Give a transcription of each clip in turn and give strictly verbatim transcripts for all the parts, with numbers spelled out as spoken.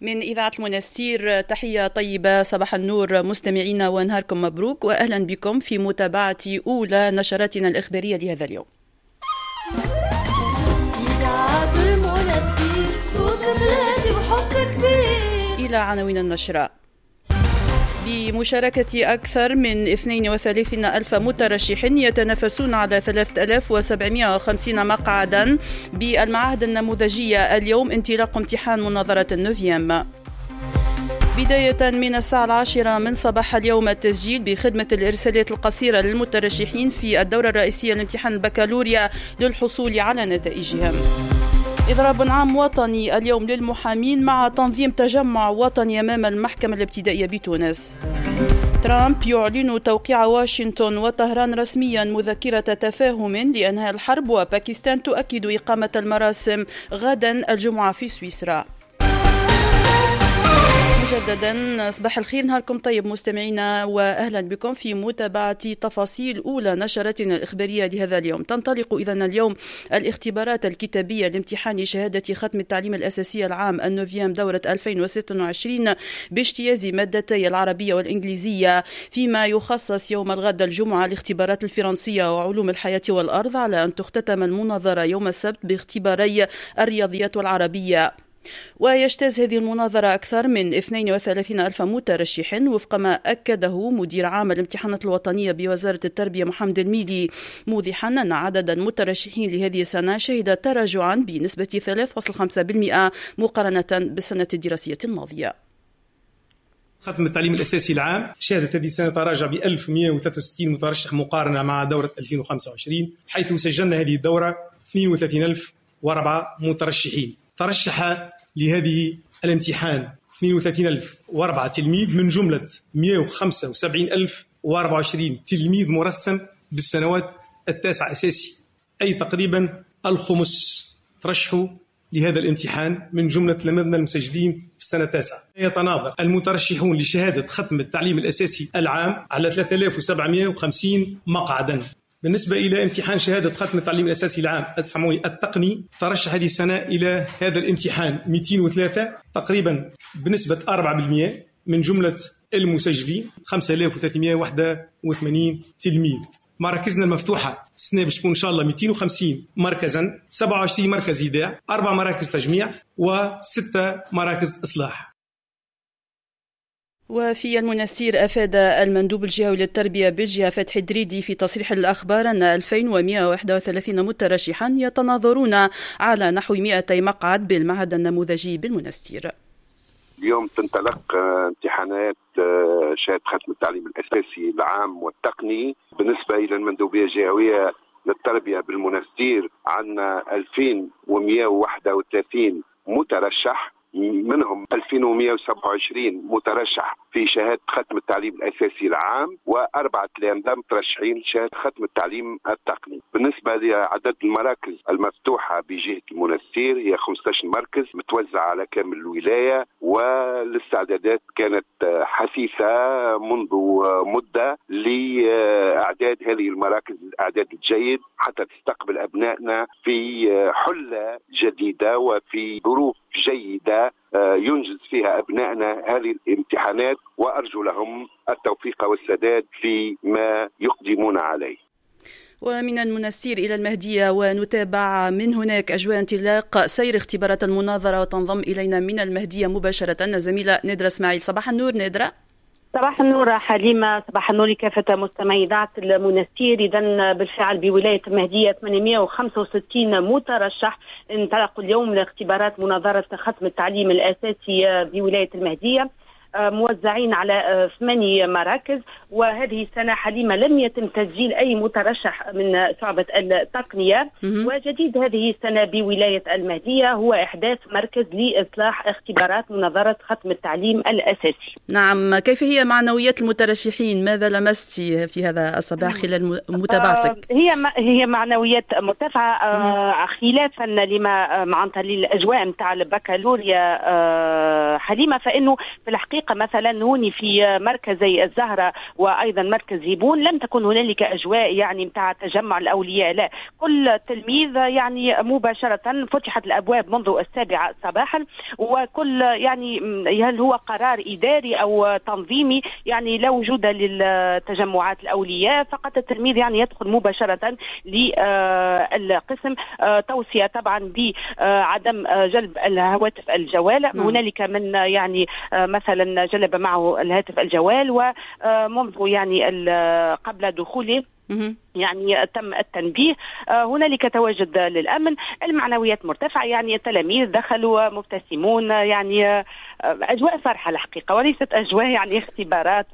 من إذاعة المنستير تحية طيبة، صباح النور مستمعينا ونهاركم مبروك، وأهلا بكم في متابعة أولى نشراتنا الإخبارية لهذا اليوم. إلى عناوين النشرة. بمشاركة أكثر من اثنين وثلاثين ألف مترشح يتنافسون على ثلاثة آلاف وسبعمائة وخمسين مقعدا بالمعاهد النموذجية اليوم انطلاق امتحان مناظرة النوفيام. بداية من الساعة العاشرة من صباح اليوم التسجيل بخدمة الإرسالات القصيرة للمترشحين في الدورة الرئيسية لامتحان البكالوريا للحصول على نتائجهم. إضراب عام وطني اليوم للمحامين مع تنظيم تجمع وطني أمام المحكمة الابتدائية بتونس. ترامب يعلن توقيع واشنطن وطهران رسميا مذكرة تفاهم لإنهاء الحرب، وباكستان تؤكد إقامة المراسم غدا الجمعة في سويسرا. مجددا صباح الخير، نهاركم طيب مستمعينا، واهلا بكم في متابعه تفاصيل اولى نشراتنا الاخباريه لهذا اليوم. تنطلق اذن اليوم الاختبارات الكتابيه لامتحان شهاده ختم التعليم الاساسي العام النوفيام دوره ألفين وستة وعشرين باجتياز مادتي العربيه والانجليزيه، فيما يخصص يوم الغد الجمعه لاختبارات الفرنسيه وعلوم الحياه والارض، على ان تختتم المناظره يوم السبت باختباري الرياضيات والعربيه. ويجتاز هذه المناظرة أكثر من اثنين وثلاثين ألف مترشح وفق ما أكده مدير عام الامتحانات الوطنية بوزارة التربية محمد الميلي، موضحا أن عدد المترشحين لهذه السنة شهد تراجعا بنسبة ثلاثة فاصلة خمسة بالمئة مقارنة بالسنة الدراسية الماضية. ختم التعليم الأساسي العام شهدت هذه السنة تراجع ب ألف ومئة وثلاثة وستين مترشح مقارنة مع دورة ألفين وخمسة وعشرين، حيث سجلنا هذه الدورة اثنين وثلاثين ألف وأربعة مترشحين. ترشح لهذه الامتحان اثنين وثلاثين ألف وأربعة تلميذ من جملة مئة وخمسة وسبعين ألف وأربعة وعشرين تلميذ مرسم بالسنوات التاسعة أساسي، أي تقريبا الخمس ترشحوا لهذا الامتحان من جملة لمبنى المسجلين في السنة التاسعة. يتناظر المترشحون لشهادة ختم التعليم الأساسي العام على ثلاثة آلاف وسبعمائة وخمسين مقعدا. بالنسبة إلى امتحان شهادة ختم التعليم الأساسي العام التقني، ترشح هذه السنة إلى هذا الامتحان مئتين وثلاثة تقريبا بنسبة أربعة بالمئة من جملة المسجلين خمسة آلاف وثلاثمائة وواحد وثمانين تلميذ. مراكزنا المفتوحة السنة باش تكون إن شاء الله مئتين وخمسين مركزا، سبعة وعشرين مركز إيداع، أربع مراكز تجميع، وستة مراكز إصلاح. وفي المنستير أفاد المندوب الجهوي للتربية بالجهة فتحي الدريدي في تصريح الأخبار أن ألفين ومئة وواحد وثلاثين مترشحا يتناظرون على نحو مئتي مقعد بالمعهد النموذجي بالمنستير. اليوم تنطلق امتحانات شهادة ختم التعليم الأساسي العام والتقني. بالنسبة إلى المندوبية الجهوية للتربية بالمنستير عندنا ألفين ومئة وواحد وثلاثين مترشح، منهم ألفين ومئة وسبعة وعشرين مترشح في شهادة ختم التعليم الأساسي العام، وأربعة تلامذة مترشحين شهادة ختم التعليم التقني. بالنسبة لعدد المراكز المفتوحة بجهة المنستير هي خمسة عشر مركز متوزعة على كامل الولاية، والاستعدادات كانت حثيثة منذ مدة لإعداد هذه المراكز الإعداد الجيد حتى تستقبل أبنائنا في حلة جديدة وفي ظروف جيدة ينجز فيها أبنائنا هذه الامتحانات، وأرجو لهم التوفيق والسداد فيما يقدمون عليه. ومن المنستير إلى المهدية ونتابع من هناك أجواء انطلاق سير اختبارات المناظرة، وتنضم إلينا من المهدية مباشرة الزميلة نادرة اسماعيل. صباح النور نادرة. صباح النور حليمة، صباح النور لكافة مستمعي إذاعة المنستير. إذن بالفعل بولاية المهدية ثمانمئة وخمسة وستين مترشح انطلقوا اليوم لاختبارات مناظرة ختم التعليم الأساسي بولاية المهدية، موزعين على ثماني مراكز. وهذه السنة حليمة لم يتم تسجيل أي مترشح من شعبة التقنية. وجديد هذه السنة بولاية المهدية هو إحداث مركز لإصلاح اختبارات مناظرة ختم التعليم الأساسي. نعم، كيف هي معنويات المترشحين؟ ماذا لمست في هذا الصباح خلال متابعتك؟ آه هي هي معنويات مرتفعة، آه خلافا لما معناتها للأجواء متاع البكالوريا. آه حليمة، فإنه في الحقيقة الحقيقة مثلا هوني في مركزي الزهرة وأيضا مركز هيبون لم تكن هنالك أجواء يعني متاع تجمع الأولياء، لا، كل تلميذ يعني مباشرة فتحت الأبواب منذ السابعة صباحا، وكل يعني هل هو قرار إداري أو تنظيمي يعني لا وجود للتجمعات الأولياء، فقط التلميذ يعني يدخل مباشرة للقسم. توصية طبعا بعدم جلب الهواتف الجوال، هنالك من يعني مثلا جلب معه الهاتف الجوال ومنذ يعني قبل دخوله يعني تم التنبيه. هنالك تواجد للأمن، المعنويات مرتفعة، يعني التلاميذ دخلوا مبتسمون، يعني أجواء فرحة الحقيقة وليست أجواء يعني اختبارات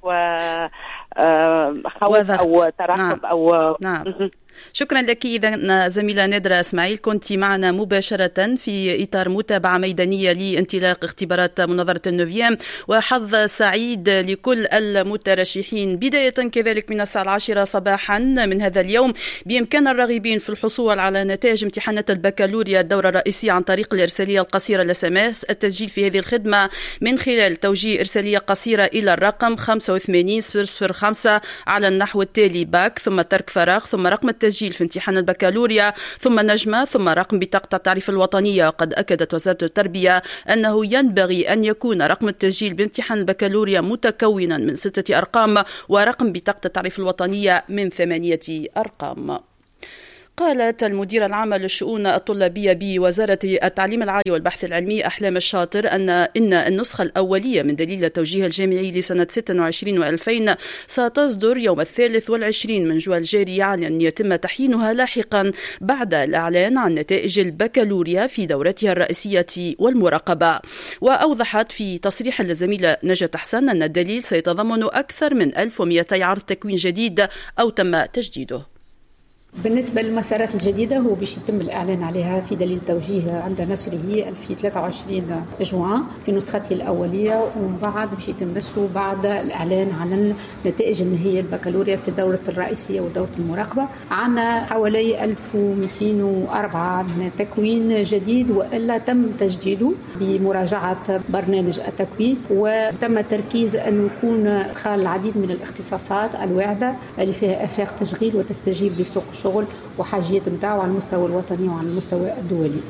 وخوف أو ترقب. نعم. أو نعم. شكرا لك. إذا زميلة نادرة إسماعيل كنت معنا مباشرة في إطار متابعة ميدانية لانطلاق اختبارات مناظرة النوفيام، وحظ سعيد لكل المترشحين. بداية كذلك من الساعة العاشرة صباحا من هذا اليوم بإمكان الراغبين في الحصول على نتائج امتحانات البكالوريا الدورة الرئيسية عن طريق الإرسالية القصيرة الاس ام اس التسجيل في هذه الخدمة من خلال توجيه إرسالية قصيرة إلى الرقم خمسة وثمانين صفر صفر خمسة على النحو التالي: باك ثم ترك فراغ ثم رقم التسجيل في امتحان البكالوريا ثم نجمة ثم رقم بطاقة التعريف الوطنية. وقد أكدت وزارة التربية أنه ينبغي أن يكون رقم التسجيل بامتحان البكالوريا متكونا من ستة أرقام ورقم بطاقة التعريف الوطنية من ثمانية أرقام. قالت المديرة العامة للشؤون الطلابية بوزارة التعليم العالي والبحث العلمي أحلام الشاطر أن إن النسخة الأولية من دليل التوجيه الجامعي لسنة ستة وعشرين وألفين ستصدر يوم الثالث والعشرين من جوال الجاري، على أن يتم تحيينها لاحقا بعد الإعلان عن نتائج البكالوريا في دورتها الرئيسية والمراقبة. وأوضحت في تصريح للزميلة نجاة حسن أن الدليل سيتضمن أكثر من ألف ومئتي عرض تكوين جديد أو تم تجديده. بالنسبة للمسارات الجديدة هو باش يتم الإعلان عليها في دليل توجيه عند نشره في ثلاثة وعشرين جوان في نسخته الأولية، ومن بعد باش يتم نشره بعد الإعلان على النتائج النهائية البكالوريا في الدورة الرئيسية ودورة المراقبة. عنا حوالي ألف ومئتين وأربعة من تكوين جديد وإلا تم تجديده بمراجعة برنامج التكوين، وتم التركيز أن يكون إدخال العديد من الاختصاصات الواعدة اللي فيها آفاق تشغيل وتستجيب لسوق الشغل وحاجيات متاعه على المستوى الوطني وعلى المستوى الدولي.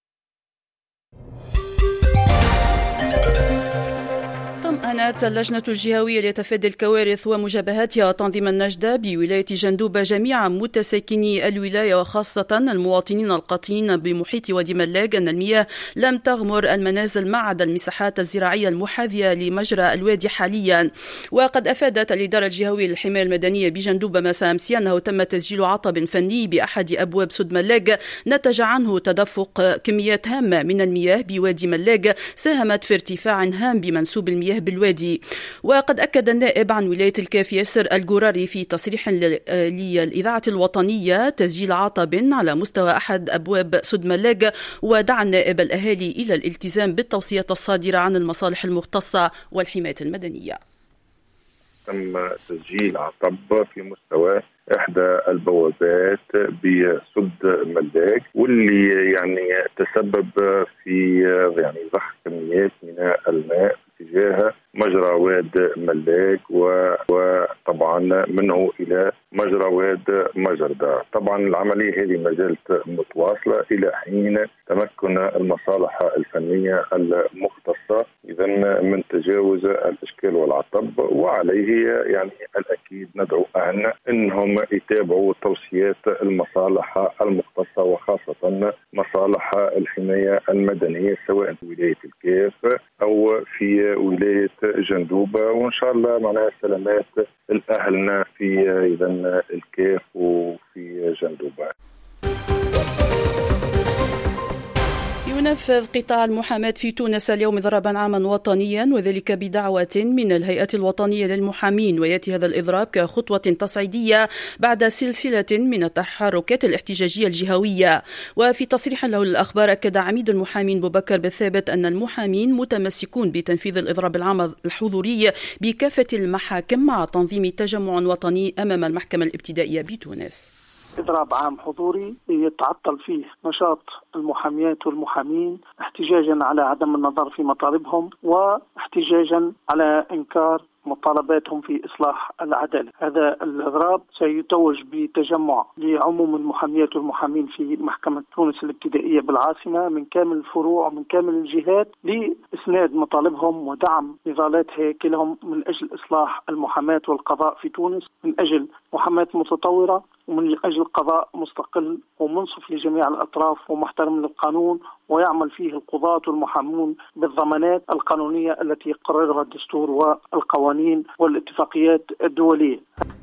طمأنت اللجنة الجهوية لتفادي الكوارث ومجابهتها تنظيم النجدة بولاية جندوبة جميع متساكني الولاية وخاصة المواطنين القاطنين بمحيط وادي ملاق أن المياه لم تغمر المنازل ما عدا المساحات الزراعية المحاذية لمجرى الوادي حاليا. وقد أفادت الإدارة الجهوية للحماية المدنية بجندوبة مساء أمس أنه تم تسجيل عطب فني بأحد أبواب سد ملاق نتج عنه تدفق كميات هامة من المياه بوادي ملاق ساهمت في ارتفاع هام بمنسوب المياه بالوادي. وقد أكد النائب عن ولاية الكاف ياسر الجراري في تصريح للإذاعة الوطنية تسجيل عطب على مستوى أحد أبواب سد ملاق، ودعا النائب الأهالي إلى الالتزام بالتوصيات الصادرة عن المصالح المختصة والحماية المدنية. تم تسجيل عطب في مستوى إحدى البوابات بسد ملاق، واللي يعني تسبب في يعني ضخ كميات من الماء تجاه مجرى واد ملاق وطبعا منه إلى مجرى واد مجردة. طبعا العملية هذه ما زالت متواصلة إلى حين تمكن المصالح الفنية المختصة إذا من تجاوز الإشكال والعطب، وعليه يعني الأكيد ندعو أهلنا أنهم يتابعوا توصيات المصالح المختصة وخاصة مصالح الحماية المدنية سواء في ولاية الكاف أو في ولاية جندوبة، وإن شاء الله معناها سلامات الأهلنا في إذن الكاف وفي جندوبة. ينفذ قطاع المحاماة في تونس اليوم إضرابا عاما وطنيا، وذلك بدعوة من الهيئة الوطنية للمحامين، ويأتي هذا الإضراب كخطوة تصعيدية بعد سلسلة من التحركات الاحتجاجية الجهوية. وفي تصريح له للأخبار أكد عميد المحامين بوبكر بالثابت أن المحامين متمسكون بتنفيذ الإضراب العام الحضوري بكافة المحاكم مع تنظيم تجمع وطني أمام المحكمة الابتدائية بتونس. إضراب عام حضوري يتعطل فيه نشاط المحاميات والمحامين احتجاجا على عدم النظر في مطالبهم واحتجاجا على إنكار مطالباتهم في إصلاح العدالة. هذا الإضراب سيتوج بتجمع لعموم المحاميات والمحامين في محكمة تونس الابتدائية بالعاصمة من كامل الفروع ومن كامل الجهات لإسناد مطالبهم ودعم نضالات هيكلهم من أجل إصلاح المحاماة والقضاء في تونس، من أجل محاماة متطورة ومن أجل قضاء مستقل ومنصف لجميع الأطراف ومحترم للقانون، ويعمل فيه القضاة والمحامون بالضمانات القانونية التي قررها الدستور والقوانين والاتفاقيات الدولية.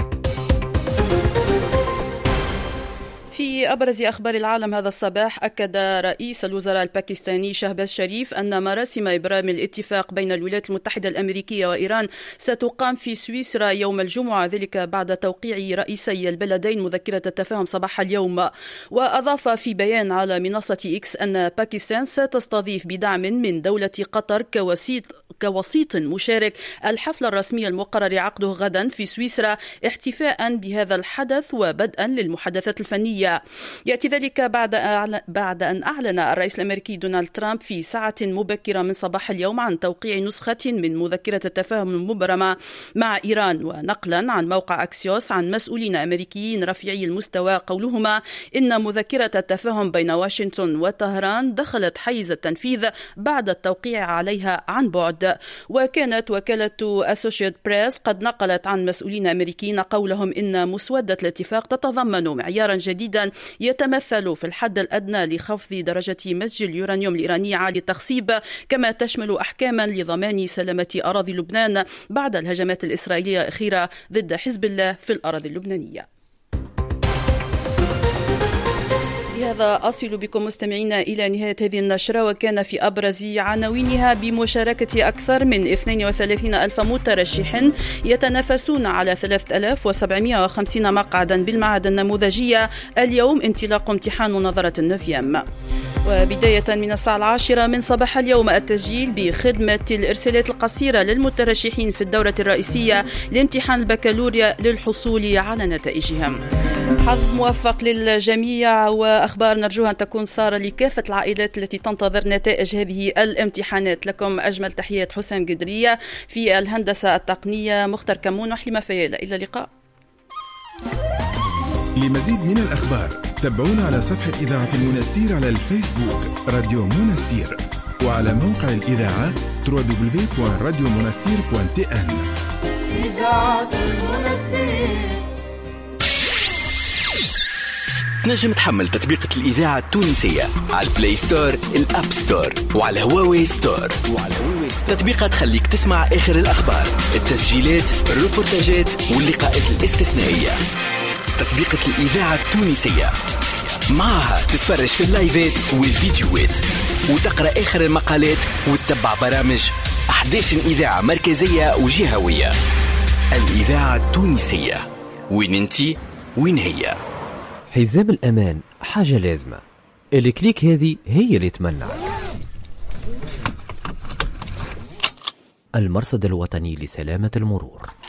في أبرز أخبار العالم هذا الصباح، أكد رئيس الوزراء الباكستاني شهباز شريف أن مراسم إبرام الاتفاق بين الولايات المتحدة الأمريكية وإيران ستقام في سويسرا يوم الجمعة، ذلك بعد توقيع رئيسي البلدين مذكرة التفاهم صباح اليوم. وأضاف في بيان على منصة إكس أن باكستان ستستضيف بدعم من دولة قطر كوسيط كوسيط مشارك الحفل الرسمي المقرر عقده غدا في سويسرا احتفاء بهذا الحدث وبدءا للمحادثات الفنية. يأتي ذلك بعد بعد أن أعلن الرئيس الأمريكي دونالد ترامب في ساعة مبكرة من صباح اليوم عن توقيع نسخة من مذكرة التفاهم المبرمة مع إيران، ونقلا عن موقع أكسيوس عن مسؤولين أمريكيين رفيعي المستوى قولهما إن مذكرة التفاهم بين واشنطن وطهران دخلت حيز التنفيذ بعد التوقيع عليها عن بعد. وكانت وكالة أسوشيت بريس قد نقلت عن مسؤولين أمريكيين قولهم إن مسودة الاتفاق تتضمن معيارا جديدا يتمثل في الحد الأدنى لخفض درجة مزج اليورانيوم الإيراني عالي التخصيب، كما تشمل أحكاما لضمان سلامة أراضي لبنان بعد الهجمات الإسرائيلية الأخيرة ضد حزب الله في الأراضي اللبنانية. بهذا أصل بكم مستمعينا إلى نهاية هذه النشرة، وكان في أبرز عناوينها بمشاركة أكثر من اثنين وثلاثين ألف مترشح يتنافسون على ثلاثة آلاف وسبعمائة وخمسين مقعدا بالمعهد النموذجية اليوم انطلاق امتحان مناظرة النوفيام. وبداية من الساعة العاشرة من صباح اليوم التسجيل بخدمة الإرسالات القصيرة للمترشحين في الدورة الرئيسية لامتحان البكالوريا للحصول على نتائجهم. حظ موفق للجميع، وأخبار نرجوها أن تكون صار لكافة العائلات التي تنتظر نتائج هذه الامتحانات. لكم أجمل تحيات حسام قدرية، في الهندسة التقنية مختار كمون وحليمة فيالة. إلى اللقاء. لمزيد من الأخبار تابعونا على صفحة إذاعة المنستير على الفيسبوك راديو منستير، وعلى موقع الإذاعة دبليو دبليو دبليو دوت راديو منستير دوت تي إن. إذاعة المنستير. تنجم تحمل تطبيقة الإذاعة التونسية على البلاي ستور، الأب ستور، وعلى هواوي ستور. وعلى هواوي ستور تطبيقات تخليك تسمع آخر الأخبار، التسجيلات، الروبورتاجات واللقاءات الاستثنائية. تطبيقة الإذاعة التونسية معها تتفرج في اللايفات والفيديوهات، وتقرأ آخر المقالات، وتتبع برامج أحد عشر إذاعة مركزية وجهوية. الإذاعة التونسية، وين انتي وين هي؟ حزام الأمان حاجة لازمة، الكليك هذه هي اللي تمنعك. المرصد الوطني لسلامة المرور.